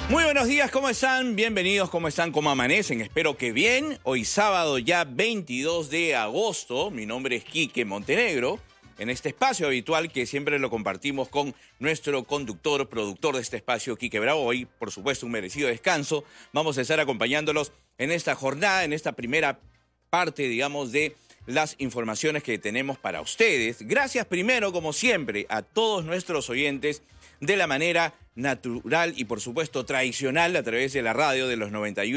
Muy buenos días, ¿cómo están? Bienvenidos, ¿cómo están? ¿Cómo amanecen? Espero que bien. Hoy sábado ya 22 de agosto, mi nombre es Quique Montenegro, en este espacio habitual que siempre lo compartimos con nuestro conductor, productor de este espacio, Quique Bravo. Hoy, por supuesto, un merecido descanso. Vamos a estar acompañándolos en esta jornada, en esta primera parte, digamos, de las informaciones que tenemos para ustedes. Gracias primero, como siempre, a todos nuestros oyentes de la manera natural y, por supuesto, tradicional a través de la radio de los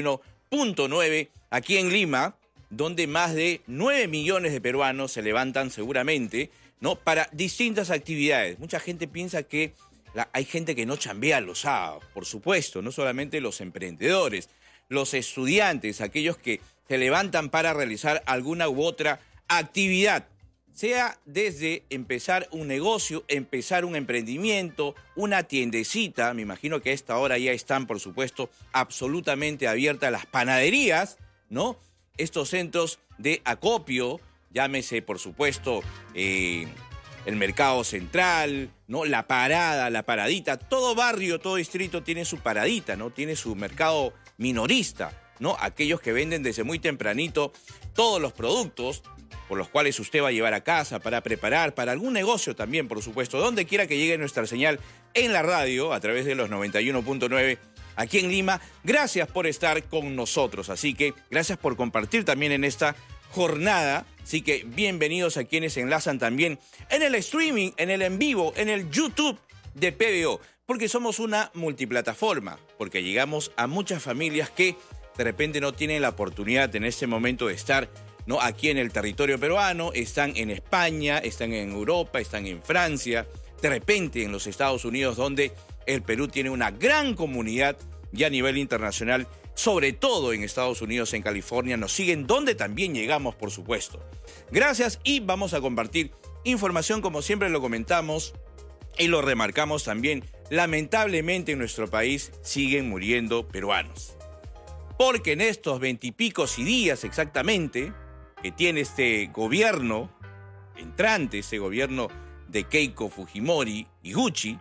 91.9 aquí en Lima, donde más de 9 millones de peruanos se levantan seguramente, ¿no?, para distintas actividades. Mucha gente piensa que hay gente que no chambea los sábados, por supuesto, no solamente los emprendedores, los estudiantes, aquellos que se levantan para realizar alguna u otra actividad, sea desde empezar un negocio, empezar un emprendimiento, una tiendecita. Me imagino que a esta hora ya están, por supuesto, absolutamente abiertas las panaderías, ¿no? Estos centros de acopio, llámese, por supuesto, el mercado central, ¿no?, la parada, la paradita. Todo barrio, todo distrito tiene su paradita, ¿no? Tiene su mercado minorista, ¿no? Aquellos que venden desde muy tempranito todos los productos por los cuales usted va a llevar a casa, para preparar, para algún negocio también, por supuesto, donde quiera que llegue nuestra señal en la radio, a través de los 91.9 aquí en Lima. Gracias por estar con nosotros, así que gracias por compartir también en esta jornada. Así que bienvenidos a quienes se enlazan también en el streaming, en el en vivo, en el YouTube de PBO, porque somos una multiplataforma, porque llegamos a muchas familias que de repente no tienen la oportunidad en este momento de estar, ¿no?, aquí en el territorio peruano. Están en España, están en Europa, están en Francia, de repente en los Estados Unidos, donde el Perú tiene una gran comunidad y a nivel internacional, sobre todo en Estados Unidos, en California, nos siguen, donde también llegamos, por supuesto. Gracias, y vamos a compartir información, como siempre lo comentamos y lo remarcamos también. Lamentablemente en nuestro país siguen muriendo peruanos, porque en estos 20 y pico días exactamente que tiene este gobierno entrante, este gobierno de Keiko Fujimori y Gucci,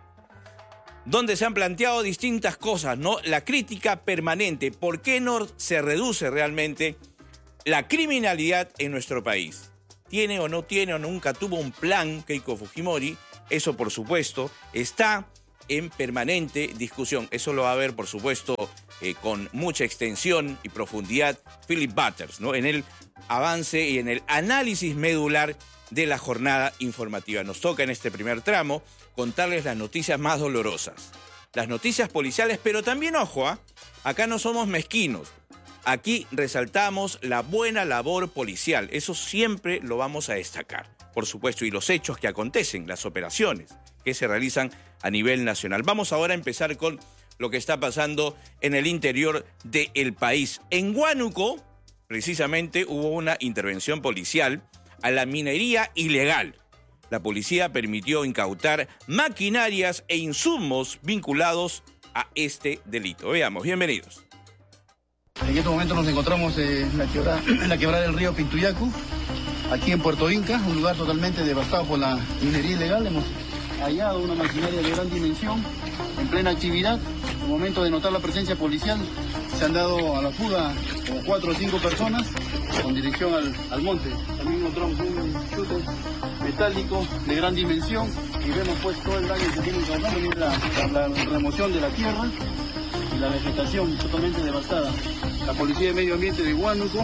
donde se han planteado distintas cosas, ¿no? La crítica permanente, ¿por qué no se reduce realmente la criminalidad en nuestro país? ¿Tiene o no tiene o nunca tuvo un plan Keiko Fujimori? Eso, por supuesto, está en permanente discusión. Eso lo va a ver, por supuesto, con mucha extensión y profundidad Philip Butters, ¿no?, en el avance y en el análisis medular de la jornada informativa. Nos toca en este primer tramo contarles las noticias más dolorosas, las noticias policiales, pero también, ojo, acá no somos mezquinos. Aquí resaltamos la buena labor policial, eso siempre lo vamos a destacar, por supuesto, y los hechos que acontecen, las operaciones que se realizan a nivel nacional. Vamos ahora a empezar con lo que está pasando en el interior del país. En Huánuco, precisamente, hubo una intervención policial a la minería ilegal. La policía permitió incautar maquinarias e insumos vinculados a este delito. Veamos, bienvenidos. En este momento nos encontramos en la quebrada del río Pintuyacu, aquí en Puerto Inca, un lugar totalmente devastado por la minería ilegal. Hemos hallado una maquinaria de gran dimensión en plena actividad. En el momento de notar la presencia policial, se han dado a la fuga como 4 o 5 personas con dirección al monte. También encontramos un chute metálico de gran dimensión y vemos pues todo el daño que tiene causado, la remoción de la tierra y la vegetación totalmente devastada. La Policía de Medio Ambiente de Huánuco,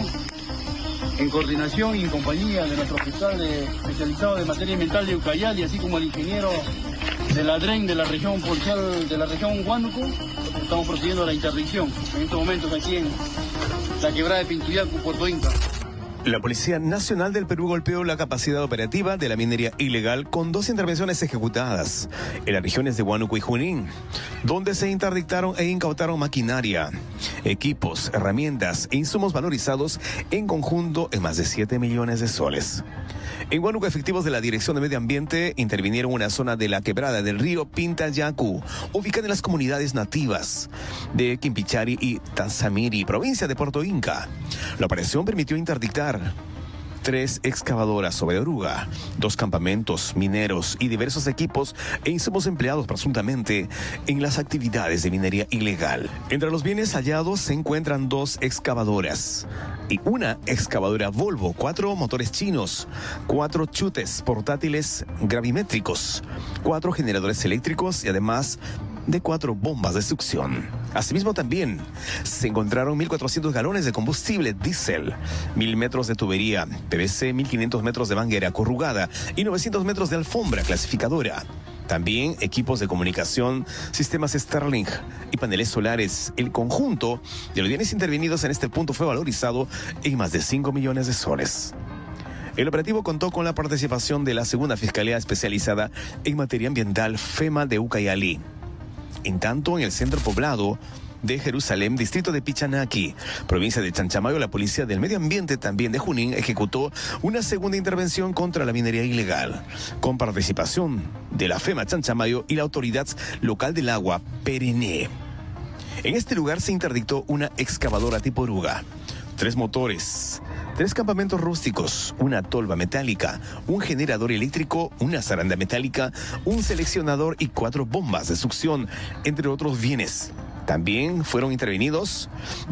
en coordinación y en compañía de nuestro fiscal especializado de materia ambiental de Ucayali, así como el ingeniero de la DREN de la región policial de la región Huánuco, estamos procediendo a la interdicción en estos momentos aquí en la quebrada de Pintuyacu, Puerto Inca. La Policía Nacional del Perú golpeó la capacidad operativa de la minería ilegal con 2 intervenciones ejecutadas en las regiones de Huánuco y Junín, donde se interdictaron e incautaron maquinaria, equipos, herramientas e insumos valorizados en conjunto en más de 7 millones de soles. En Huánuco, efectivos de la Dirección de Medio Ambiente intervinieron en una zona de la quebrada del río Pintuyacu, ubicada en las comunidades nativas de Quimpichari y Tanzamiri, provincia de Puerto Inca. La operación permitió interdictar 3 excavadoras sobre oruga, 2 campamentos mineros y diversos equipos e insumos empleados presuntamente en las actividades de minería ilegal. Entre los bienes hallados se encuentran 2 excavadoras y una excavadora Volvo, 4 motores chinos, 4 chutes portátiles gravimétricos, 4 generadores eléctricos y además de 4 bombas de succión. Asimismo también se encontraron 1.400 galones de combustible diésel, 1.000 metros de tubería PVC, 1.500 metros de manguera corrugada y 900 metros de alfombra clasificadora. También equipos de comunicación, sistemas Starlink y paneles solares. El conjunto de los bienes intervenidos en este punto fue valorizado en más de 5 millones de soles. El operativo contó con la participación de la Segunda Fiscalía Especializada en Materia Ambiental, FEMA de Ucayali. En tanto, en el centro poblado de Jerusalén, distrito de Pichanaki, provincia de Chanchamayo, la Policía del Medio Ambiente también de Junín ejecutó una segunda intervención contra la minería ilegal, con participación de la FEMA Chanchamayo y la Autoridad Local del Agua, Perené. En este lugar se interdictó una excavadora tipo oruga, 3 motores, 3 campamentos rústicos, una tolva metálica, un generador eléctrico, una zaranda metálica, un seleccionador y 4 bombas de succión, entre otros bienes. También fueron intervenidos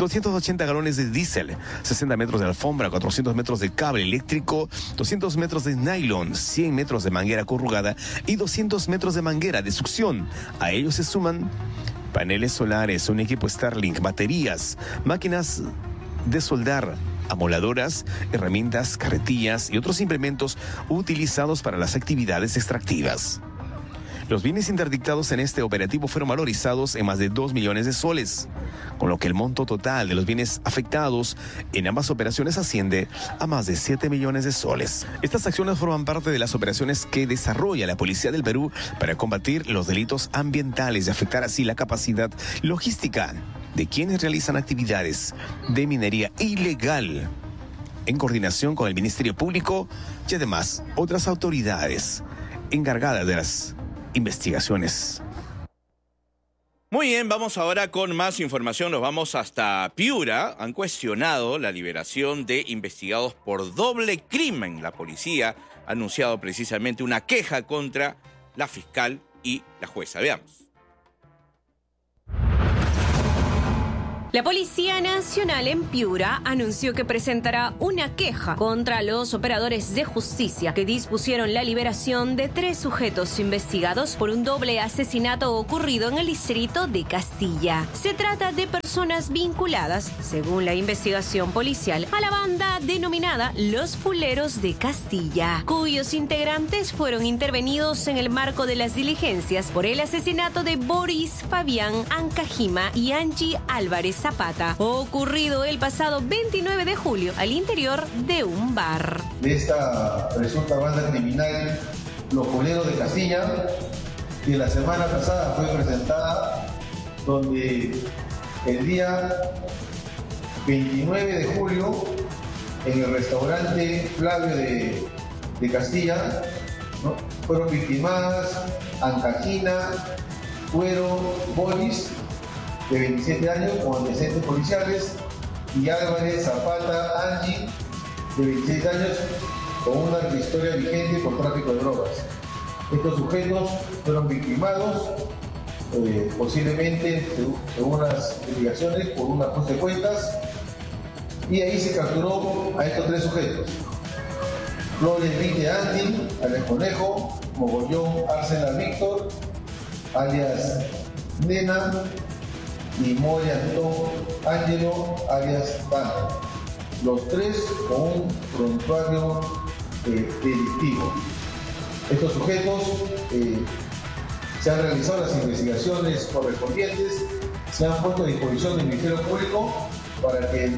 280 galones de diésel, 60 metros de alfombra, 400 metros de cable eléctrico, 200 metros de nylon, 100 metros de manguera corrugada y 200 metros de manguera de succión. A ellos se suman paneles solares, un equipo Starlink, baterías, máquinas de soldar, amoladoras, herramientas, carretillas y otros implementos utilizados para las actividades extractivas. Los bienes interdictados en este operativo fueron valorizados en más de 2 millones de soles, con lo que el monto total de los bienes afectados en ambas operaciones asciende a más de 7 millones de soles. Estas acciones forman parte de las operaciones que desarrolla la Policía del Perú para combatir los delitos ambientales y afectar así la capacidad logística de quienes realizan actividades de minería ilegal, en coordinación con el Ministerio Público y además otras autoridades encargadas de las investigaciones. Muy bien, vamos ahora con más información. Nos vamos hasta Piura. Han cuestionado la liberación de investigados por doble crimen. La policía ha anunciado precisamente una queja contra la fiscal y la jueza. Veamos. La Policía Nacional en Piura anunció que presentará una queja contra los operadores de justicia que dispusieron la liberación de 3 sujetos investigados por un doble asesinato ocurrido en el distrito de Castilla. Se trata de personas vinculadas, según la investigación policial, a la banda denominada Los Fuleros de Castilla, cuyos integrantes fueron intervenidos en el marco de las diligencias por el asesinato de Boris Fabián Ancajima y Angie Álvarez Zapata, ocurrido el pasado 29 de julio al interior de un bar. De esta presunta banda criminal, Los Fuleros de Castilla, que la semana pasada fue presentada, donde el día 29 de julio, en el restaurante Flavio de Castilla, ¿no?, fueron victimadas Ancajina, Cuero, Boris, de 27 años, con antecedentes policiales, y Álvarez Zapata Angie, de 26 años, con una historia vigente por tráfico de drogas. Estos sujetos fueron victimados, posiblemente, según las investigaciones, por un ajuste de cuentas, y ahí se capturó a estos 3 sujetos. Flores Vite Andy, alias Conejo, Mogollón Arsenal Víctor, alias Nena, y Moya Antón Ángelo, alias Banda. Los 3 con un prontuario delictivo. Estos sujetos se han realizado las investigaciones correspondientes, se han puesto a disposición del Ministerio Público para que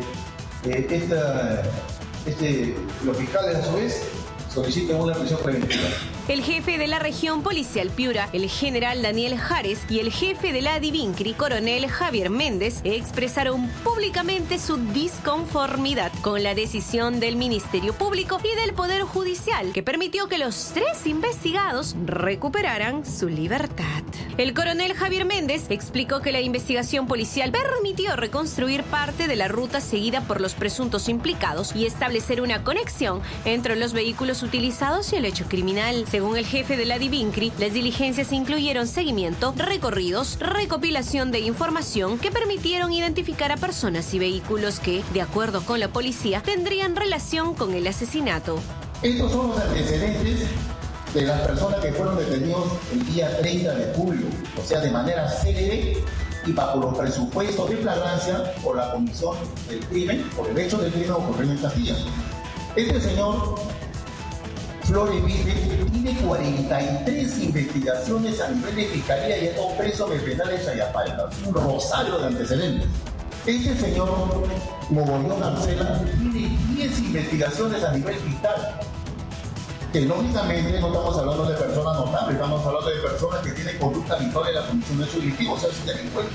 los fiscales a su vez soliciten una prisión preventiva. El jefe de la región policial Piura, el general Daniel Jares, y el jefe de la Adivincri, coronel Javier Méndez, expresaron públicamente su disconformidad con la decisión del Ministerio Público y del Poder Judicial, que permitió que los 3 investigados recuperaran su libertad. El coronel Javier Méndez explicó que la investigación policial permitió reconstruir parte de la ruta seguida por los presuntos implicados y establecer una conexión entre los vehículos utilizados y el hecho criminal. Según el jefe de la Adivincri, las diligencias incluyeron seguimiento, recorridos, recopilación de información que permitieron identificar a personas y vehículos que, de acuerdo con la policía, tendrían relación con el asesinato. Estos son los antecedentes de las personas que fueron detenidos el día 30 de julio, o sea, de manera célere y bajo los presupuestos de flagrancia por la comisión del crimen, por el hecho del crimen ocurrido en Castilla. Este señor Flores Vite tiene 43 investigaciones a nivel de fiscalía y está preso de penales Chayapalca, un rosario de antecedentes. Este señor Mogollón Arcela tiene 10 investigaciones a nivel fiscal. Que lógicamente no estamos hablando de personas notables, estamos hablando de personas que tienen conducta habitual en la comisión de hecho delictivo, o sea, es delincuente.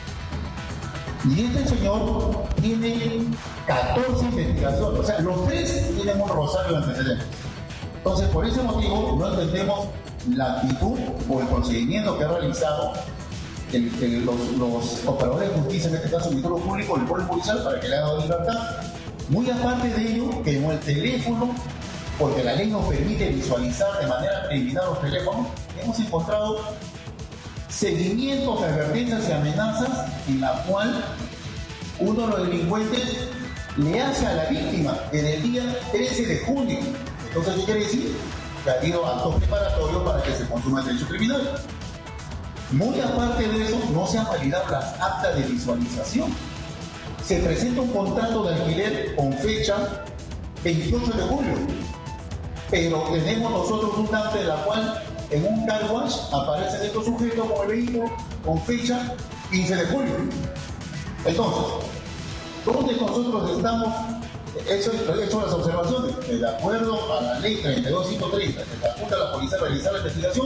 Y este señor tiene 14 investigaciones, o sea, los 3 tienen un rosario de antecedentes. Entonces, por ese motivo, no entendemos la actitud o el procedimiento que ha realizado los operadores de justicia, en este caso el Ministerio Público, el Poder Judicial, para que le hagan libertad. Muy aparte de ello, que en el teléfono, porque la ley nos permite visualizar de manera preliminar los teléfonos, hemos encontrado seguimientos, advertencias y amenazas en la cual uno de los delincuentes le hace a la víctima en el día 13 de junio. Entonces, ¿qué quiere decir? Que ha habido actos preparatorios para que se consuma el derecho criminal. Muy aparte de eso, no se han validado las actas de visualización. Se presenta un contrato de alquiler con fecha 28 de julio. Pero tenemos nosotros un acta de la cual en un car wash aparecen estos sujetos con el vehículo con fecha 15 de julio. Entonces, ¿dónde nosotros estamos? He hecho las observaciones. De acuerdo a la ley 32530, que faculta a la policía a realizar la investigación,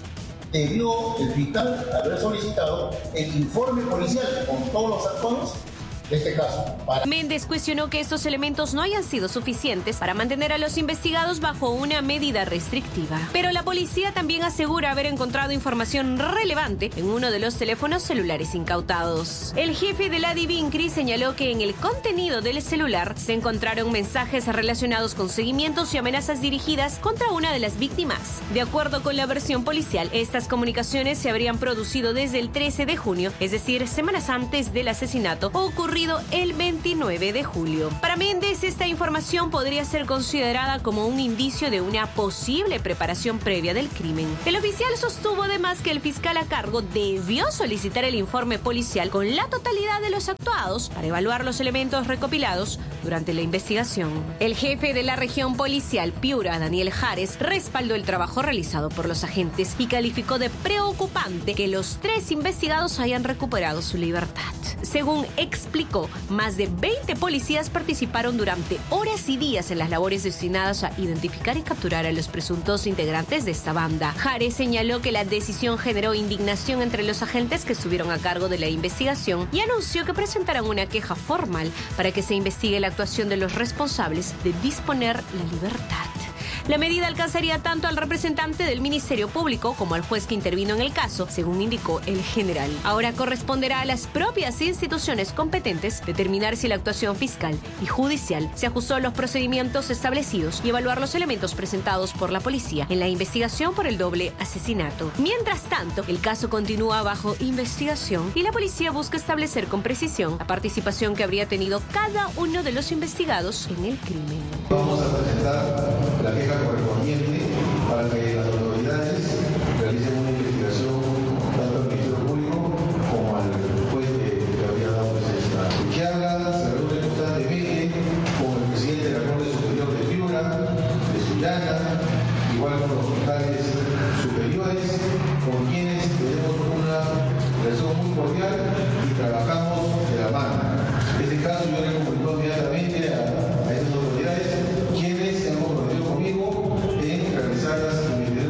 debió el fiscal haber solicitado el informe policial con todos los actores de este caso. Méndez cuestionó que estos elementos no hayan sido suficientes para mantener a los investigados bajo una medida restrictiva. Pero la policía también asegura haber encontrado información relevante en uno de los teléfonos celulares incautados. El jefe de la Adivincri señaló que en el contenido del celular se encontraron mensajes relacionados con seguimientos y amenazas dirigidas contra una de las víctimas. De acuerdo con la versión policial, estas comunicaciones se habrían producido desde el 13 de junio, es decir, semanas antes del asesinato ocurrido el 29 de julio. Para Méndez, esta información podría ser considerada como un indicio de una posible preparación previa del crimen. El oficial sostuvo además que el fiscal a cargo debió solicitar el informe policial con la totalidad de los actuados para evaluar los elementos recopilados durante la investigación. El jefe de la región policial Piura, Daniel Jares, respaldó el trabajo realizado por los agentes y calificó de preocupante que los 3 investigados hayan recuperado su libertad. Según explicó, más de 20 policías participaron durante horas y días en las labores destinadas a identificar y capturar a los presuntos integrantes de esta banda. Jares señaló que la decisión generó indignación entre los agentes que estuvieron a cargo de la investigación y anunció que presentarán una queja formal para que se investigue la actuación de los responsables de disponer la libertad. La medida alcanzaría tanto al representante del Ministerio Público como al juez que intervino en el caso, según indicó el general. Ahora corresponderá a las propias instituciones competentes determinar si la actuación fiscal y judicial se ajustó a los procedimientos establecidos y evaluar los elementos presentados por la policía en la investigación por el doble asesinato. Mientras tanto, el caso continúa bajo investigación y la policía busca establecer con precisión la participación que habría tenido cada uno de los investigados en el crimen. Vamos a presentar la queja correspondiente para que las autoridades realicen una investigación tanto al Ministerio Público como al juez que había dado presencia. Que haga, se reúne constantemente con el presidente de la Corte Superior de Piura, de Sullana, igual con los fiscales superiores, con quienes tenemos una relación muy cordial y trabajamos de la mano. En este caso yo le comunico inmediatamente a esas autoridades quienes se han comprometido conmigo en realizar las investigaciones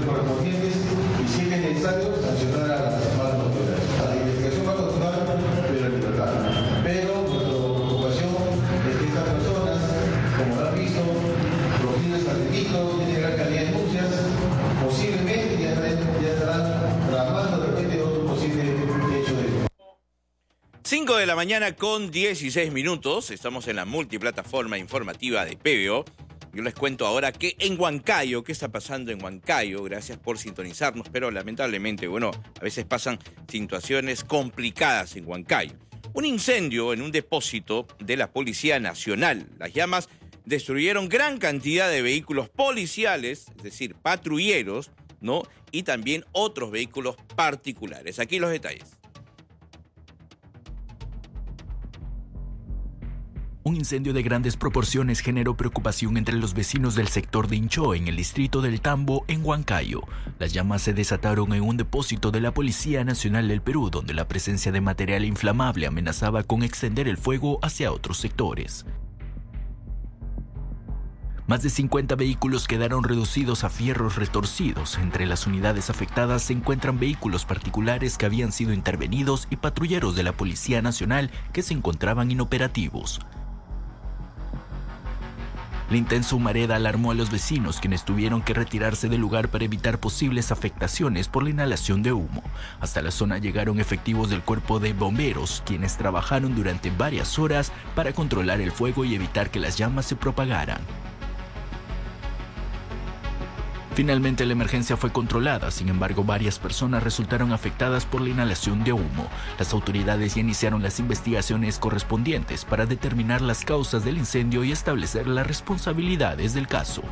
5 de la mañana con 16 minutos. Estamos en la multiplataforma informativa de PBO. Yo les cuento ahora que en Huancayo, ¿qué está pasando en Huancayo? Gracias por sintonizarnos, pero lamentablemente, a veces pasan situaciones complicadas en Huancayo. Un incendio en un depósito de la Policía Nacional. Las llamas destruyeron gran cantidad de vehículos policiales, es decir, patrulleros, ¿no? Y también otros vehículos particulares. Aquí los detalles. Un incendio de grandes proporciones generó preocupación entre los vecinos del sector de Incho, en el distrito del Tambo, en Huancayo. Las llamas se desataron en un depósito de la Policía Nacional del Perú, donde la presencia de material inflamable amenazaba con extender el fuego hacia otros sectores. Más de 50 vehículos quedaron reducidos a fierros retorcidos. Entre las unidades afectadas se encuentran vehículos particulares que habían sido intervenidos y patrulleros de la Policía Nacional que se encontraban inoperativos. La intensa humareda alarmó a los vecinos, quienes tuvieron que retirarse del lugar para evitar posibles afectaciones por la inhalación de humo. Hasta la zona llegaron efectivos del cuerpo de bomberos, quienes trabajaron durante varias horas para controlar el fuego y evitar que las llamas se propagaran. Finalmente la emergencia fue controlada, sin embargo varias personas resultaron afectadas por la inhalación de humo. Las autoridades ya iniciaron las investigaciones correspondientes para determinar las causas del incendio y establecer las responsabilidades del caso.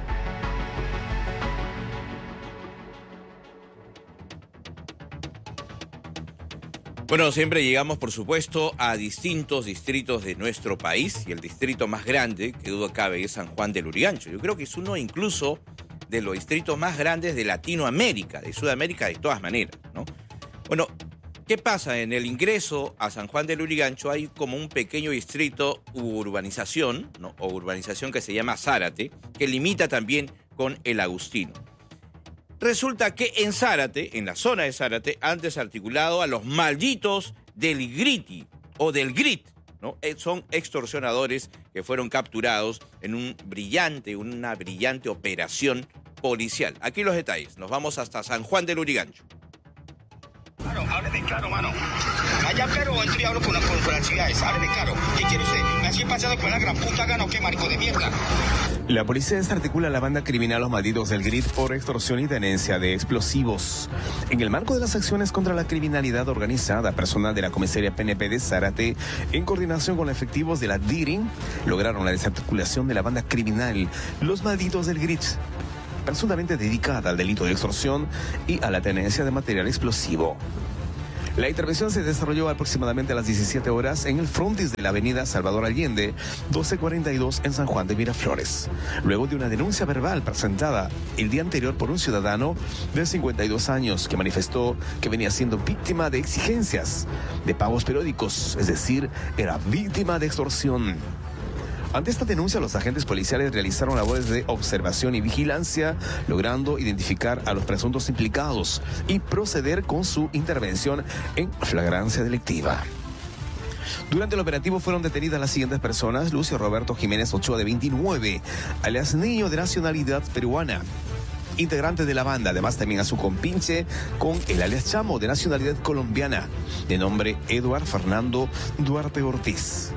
Bueno, siempre llegamos, por supuesto, a distintos distritos de nuestro país y el distrito más grande, que duda cabe, es San Juan del Lurigancho. Yo creo que es uno incluso de los distritos más grandes de Latinoamérica, de Sudamérica de todas maneras, ¿no? Bueno, ¿qué pasa? En el ingreso a San Juan del Lurigancho hay como un pequeño distrito urbanización, ¿no? O urbanización que se llama Zárate, que limita también con el Agustino. Resulta que en Zárate, en la zona de Zárate, han desarticulado a los malditos del Griti o del Grit, ¿no? Son extorsionadores que fueron capturados en una brillante operación policial. Aquí los detalles. Nos vamos hasta San Juan del Lurigancho. Claro, hábleme claro, mano. Allá pero entro y hablo con las ciudades. Hábleme claro. ¿Qué quiere usted? ¿Me así pasado con la gran puta gana o qué marico de mierda? La policía desarticula a la banda criminal Los Malditos del Grit por extorsión y tenencia de explosivos. En el marco de las acciones contra la criminalidad organizada, personal de la comisaría PNP de Zárate, en coordinación con efectivos de la DIRIN, lograron la desarticulación de la banda criminal Los Malditos del Grit, presuntamente dedicada al delito de extorsión y a la tenencia de material explosivo. La intervención se desarrolló aproximadamente a las 17 horas en el frontis de la avenida Salvador Allende, 1242 en San Juan de Miraflores, luego de una denuncia verbal presentada el día anterior por un ciudadano de 52 años que manifestó que venía siendo víctima de exigencias de pagos periódicos, es decir, era víctima de extorsión. Ante esta denuncia, los agentes policiales realizaron labores de observación y vigilancia, logrando identificar a los presuntos implicados y proceder con su intervención en flagrancia delictiva. Durante el operativo fueron detenidas las siguientes personas: Lucio Roberto Jiménez Ochoa, de 29, alias Niño, de nacionalidad peruana, integrante de la banda, además también a su compinche con el alias Chamo, de nacionalidad colombiana, de nombre Eduard Fernando Duarte Ortiz.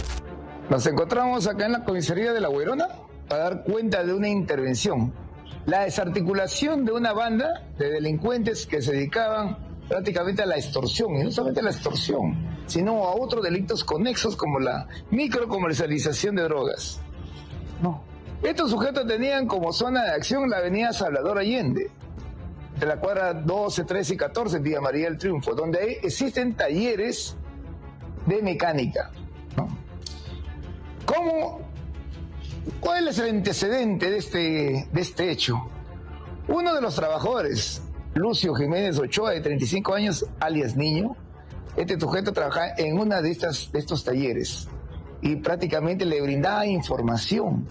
Nos encontramos acá en la comisaría de La Huerona para dar cuenta de una intervención. La desarticulación de una banda de delincuentes que se dedicaban prácticamente a la extorsión, y no solamente a la extorsión, sino a otros delitos conexos como la microcomercialización de drogas. No. Estos sujetos tenían como zona de acción la avenida Salvador Allende, de la cuadra 12, 13 y 14 en Villa María del Triunfo, donde existen talleres de mecánica, ¿no? ¿Cuál es el antecedente de este hecho? Uno de los trabajadores, Lucio Jiménez Ochoa, de 35 años, alias Niño, este sujeto trabajaba en una de estos talleres y prácticamente le brindaba información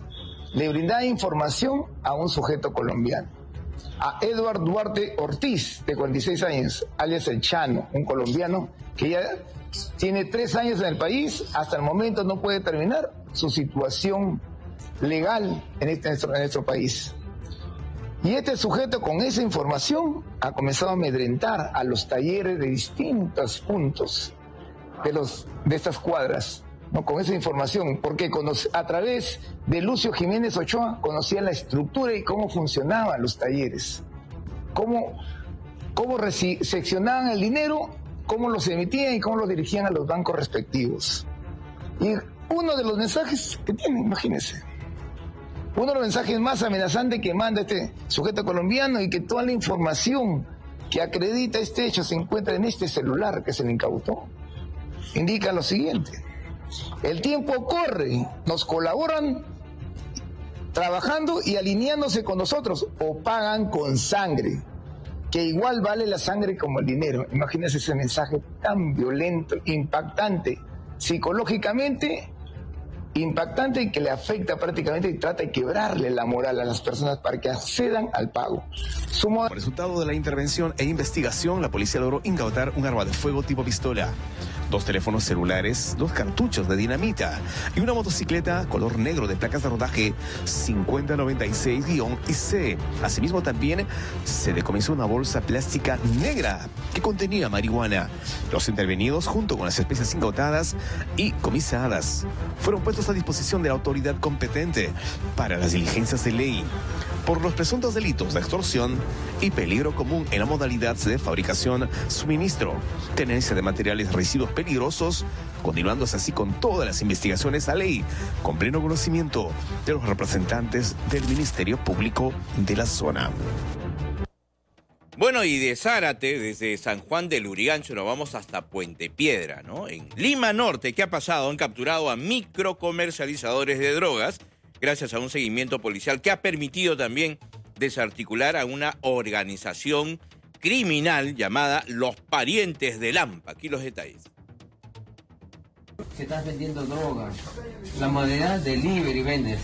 a un sujeto colombiano, a Eduard Duarte Ortiz, de 46 años, alias El Chano, un colombiano que ya tiene 3 años en el país, hasta el momento no puede terminar su situación legal en nuestro país. Y este sujeto, con esa información, ha comenzado a amedrentar a los talleres de distintos puntos de estas cuadras, ¿no? Con esa información, porque a través de Lucio Jiménez Ochoa conocían la estructura y cómo funcionaban los talleres, cómo seccionaban el dinero, cómo los emitían y cómo los dirigían a los bancos respectivos. Y uno de los mensajes que tiene, imagínense, uno de los mensajes más amenazantes que manda este sujeto colombiano y que toda la información que acredita este hecho se encuentra en este celular que se le incautó, indica lo siguiente: el tiempo corre, nos colaboran trabajando y alineándose con nosotros, o pagan con sangre, que igual vale la sangre como el dinero. Imagínense ese mensaje tan violento, impactante, psicológicamente impactante, y que le afecta prácticamente y trata de quebrarle la moral a las personas para que accedan al pago. Como resultado de la intervención e investigación, la policía logró incautar un arma de fuego tipo pistola, 2 teléfonos celulares, 2 cartuchos de dinamita y una motocicleta color negro de placas de rodaje 5096-IC. Asimismo, también se decomisó una bolsa plástica negra que contenía marihuana. Los intervenidos, junto con las especies incautadas y comisadas, fueron puestos a disposición de la autoridad competente para las diligencias de ley por los presuntos delitos de extorsión y peligro común en la modalidad de fabricación, suministro, tenencia de materiales residuos peligrosos, continuándose así con todas las investigaciones a ley, con pleno conocimiento de los representantes del Ministerio Público de la zona. Bueno, y de Zárate, desde San Juan del Lurigancho, nos vamos hasta Puente Piedra, ¿no? En Lima Norte, ¿qué ha pasado? Han capturado a microcomercializadores de drogas gracias a un seguimiento policial que ha permitido también desarticular a una organización criminal llamada Los Parientes de Lampa. Aquí los detalles. Se estás vendiendo droga. La modalidad delivery vendes.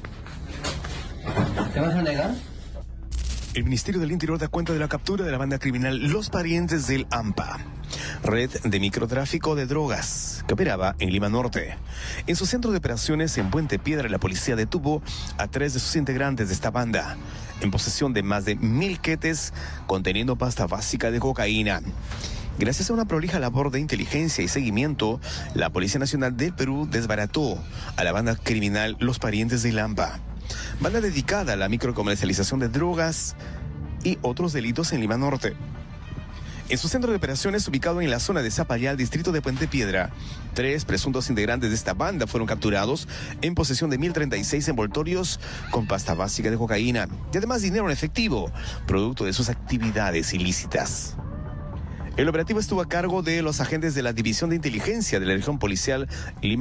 ¿Te vas a negar? El Ministerio del Interior da cuenta de la captura de la banda criminal Los Parientes del AMPA, red de microtráfico de drogas que operaba en Lima Norte. En su centro de operaciones en Puente Piedra, la policía detuvo a 3 de sus integrantes de esta banda, en posesión de más de 1000 quetes conteniendo pasta básica de cocaína. Gracias a una prolija labor de inteligencia y seguimiento, la Policía Nacional del Perú desbarató a la banda criminal Los Parientes del AMPA, banda dedicada a la microcomercialización de drogas y otros delitos en Lima Norte. En su centro de operaciones, ubicado en la zona de Zapallar, distrito de Puente Piedra, 3 presuntos integrantes de esta banda fueron capturados en posesión de 1036 envoltorios con pasta básica de cocaína y además dinero en efectivo, producto de sus actividades ilícitas. El operativo estuvo a cargo de los agentes de la División de Inteligencia de la Región Policial Lima